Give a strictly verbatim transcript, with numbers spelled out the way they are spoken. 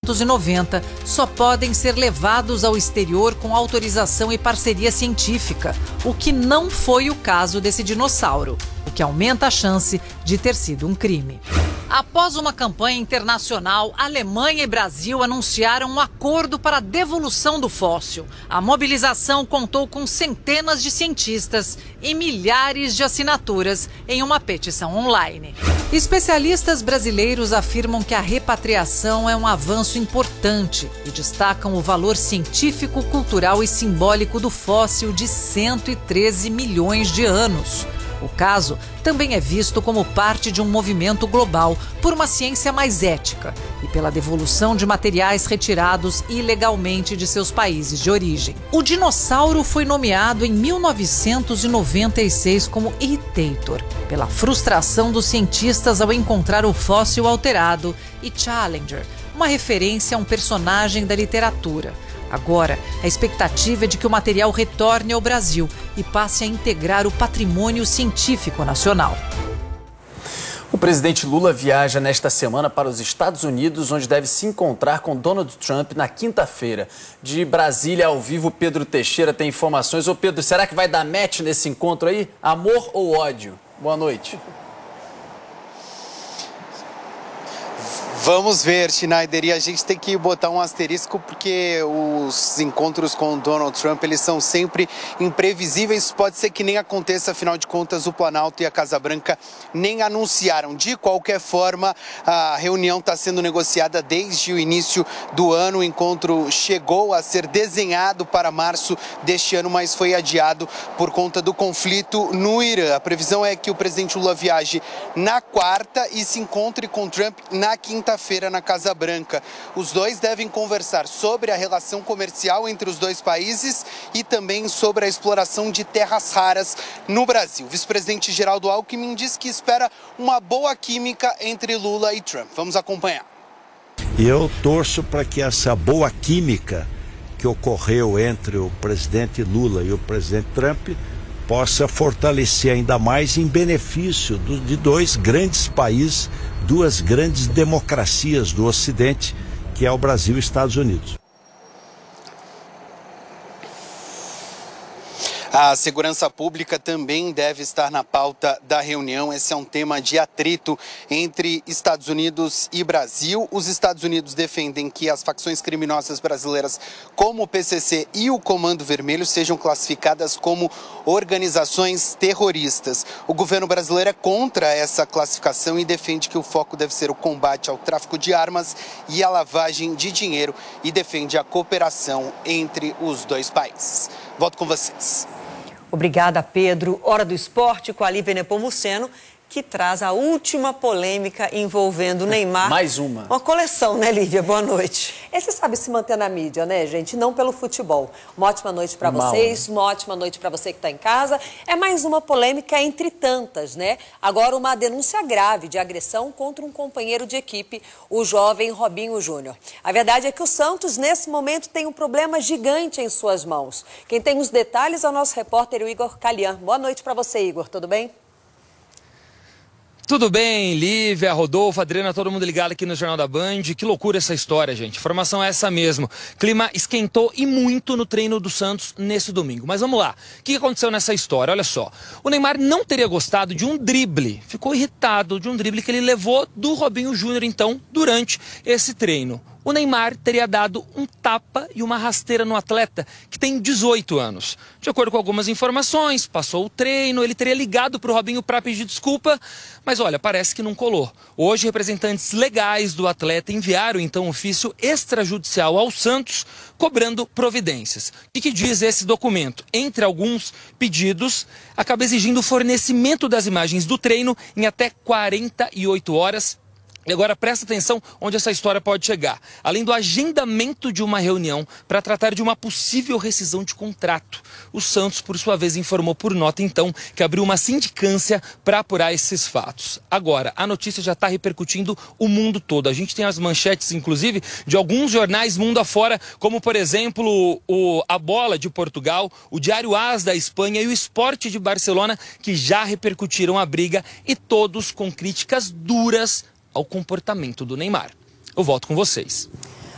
novecentos e noventa, só podem ser levados ao exterior com autorização e parceria científica, o que não foi o caso desse dinossauro, o que aumenta a chance de ter sido um crime. Após uma campanha internacional, Alemanha e Brasil anunciaram um acordo para a devolução do fóssil. A mobilização contou com centenas de cientistas e milhares de assinaturas em uma petição online. Especialistas brasileiros afirmam que a repatriação é um avanço importante e destacam o valor científico, cultural e simbólico do fóssil de cento e treze milhões de anos. O caso também é visto como parte de um movimento global por uma ciência mais ética e pela devolução de materiais retirados ilegalmente de seus países de origem. O dinossauro foi nomeado em mil novecentos e noventa e seis como Irritator, pela frustração dos cientistas ao encontrar o fóssil alterado, e Challenger, uma referência a um personagem da literatura. Agora, a expectativa é de que o material retorne ao Brasil e passe a integrar o patrimônio científico nacional. O presidente Lula viaja nesta semana para os Estados Unidos, onde deve se encontrar com Donald Trump na quinta-feira. De Brasília, ao vivo, Pedro Teixeira tem informações. Ô Pedro, será que vai dar match nesse encontro aí? Amor ou ódio? Boa noite. Vamos ver, Schneider, e a gente tem que botar um asterisco porque os encontros com o Donald Trump, eles são sempre imprevisíveis. Pode ser que nem aconteça, afinal de contas, o Planalto e a Casa Branca nem anunciaram. De qualquer forma, a reunião está sendo negociada desde o início do ano. O encontro chegou a ser desenhado para março deste ano, mas foi adiado por conta do conflito no Irã. A previsão é que o presidente Lula viaje na quarta e se encontre com Trump na quinta feira na Casa Branca. Os dois devem conversar sobre a relação comercial entre os dois países e também sobre a exploração de terras raras no Brasil. O vice-presidente Geraldo Alckmin diz que espera uma boa química entre Lula e Trump. Vamos acompanhar. E eu torço para que essa boa química que ocorreu entre o presidente Lula e o presidente Trump possa fortalecer ainda mais em benefício do, de dois grandes países, duas grandes democracias do Ocidente, que é o Brasil e os Estados Unidos. A segurança pública também deve estar na pauta da reunião. Esse é um tema de atrito entre Estados Unidos e Brasil. Os Estados Unidos defendem que as facções criminosas brasileiras, como o P C C e o Comando Vermelho, sejam classificadas como organizações terroristas. O governo brasileiro é contra essa classificação e defende que o foco deve ser o combate ao tráfico de armas e à lavagem de dinheiro, e defende a cooperação entre os dois países. Volto com vocês. Obrigada, Pedro. Hora do esporte com a Lívia Nepomuceno, que traz a última polêmica envolvendo o Neymar. Mais uma. Uma coleção, né, Lívia? Boa noite. Esse sabe se manter na mídia, né, gente? Não pelo futebol. Uma ótima noite para vocês, uma ótima noite para você que está em casa. É mais uma polêmica entre tantas, né? Agora uma denúncia grave de agressão contra um companheiro de equipe, o jovem Robinho Júnior. A verdade é que o Santos, nesse momento, tem um problema gigante em suas mãos. Quem tem os detalhes é o nosso repórter, o Igor Calian. Boa noite para você, Igor. Tudo bem? Tudo bem, Lívia, Rodolfo, Adriana, todo mundo ligado aqui no Jornal da Band. Que loucura essa história, gente. Informação é essa mesmo. Clima esquentou e muito no treino do Santos nesse domingo. Mas vamos lá. O que aconteceu nessa história? Olha só. O Neymar não teria gostado de um drible. Ficou irritado de um drible que ele levou do Robinho Júnior, então, durante esse treino. O Neymar teria dado um tapa e uma rasteira no atleta, que tem dezoito anos. De acordo com algumas informações, passou o treino, ele teria ligado para o Robinho para pedir desculpa, mas olha, parece que não colou. Hoje, representantes legais do atleta enviaram então um ofício extrajudicial ao Santos, cobrando providências. O que, que diz esse documento? Entre alguns pedidos, acaba exigindo o fornecimento das imagens do treino em até quarenta e oito horas. E agora presta atenção onde essa história pode chegar. Além do agendamento de uma reunião para tratar de uma possível rescisão de contrato. O Santos, por sua vez, informou por nota, então, que abriu uma sindicância para apurar esses fatos. Agora, a notícia já está repercutindo o mundo todo. A gente tem as manchetes, inclusive, de alguns jornais mundo afora, como, por exemplo, o A Bola de Portugal, o Diário AS da Espanha e o Esporte de Barcelona, que já repercutiram a briga, e todos com críticas duras ao comportamento do Neymar. Eu volto com vocês.